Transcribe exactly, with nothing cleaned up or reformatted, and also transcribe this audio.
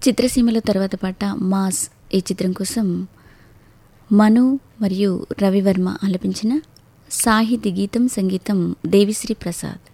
చిత్రసీమలో తర్వాత పాట మాస్ ఈ చిత్రం కోసం మను మరియు రవివర్మ ఆలపించిన సాహితీ గీతం, సంగీతం దేవిశ్రీ ప్రసాద్.